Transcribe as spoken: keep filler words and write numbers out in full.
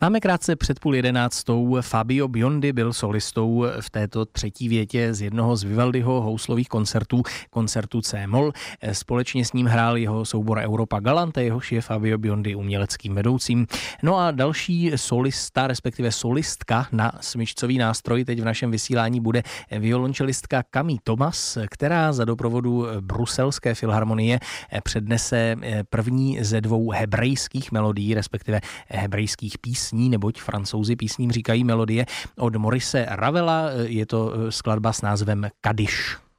Máme krátce před půl jedenáctou. Fabio Biondi byl solistou v této třetí větě z jednoho z Vivaldiho houslových koncertů, koncertu C-moll. Společně s ním hrál jeho soubor Europa Galante, jehož je Fabio Biondi uměleckým vedoucím. No a další solista, respektive solistka na smyčcový nástroj teď v našem vysílání bude violončelistka Camille Thomas, která za doprovodu Bruselské filharmonie přednese první ze dvou hebrejských melodií, respektive hebrejských písní, neboť Francouzi písním říkají melodie od Maurice Ravela. Je to skladba s názvem Kadiš.